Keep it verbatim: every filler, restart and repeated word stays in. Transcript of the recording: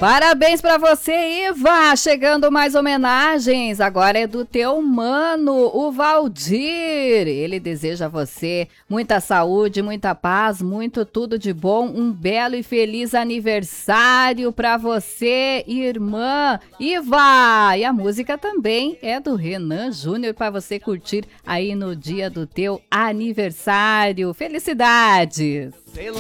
Parabéns pra você, Iva! Chegando mais homenagens. Agora é do teu mano, o Valdir. Ele deseja a você muita saúde, muita paz, muito tudo de bom. Um belo e feliz aniversário pra você, irmã Iva! E a música também é do Renan Júnior pra você curtir aí no dia do teu aniversário. Felicidades!